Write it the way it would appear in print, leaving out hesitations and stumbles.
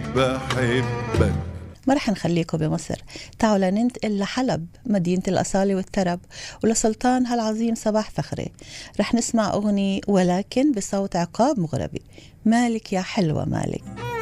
بحبك. ما رح نخليكم بمصر، تعالوا لننتقل لحلب مدينة الأصالة والترب ولسلطانها العظيم صباح فخري. رح نسمع أغنية ولكن بصوت عقاب مغربي، مالك يا حلوة مالك.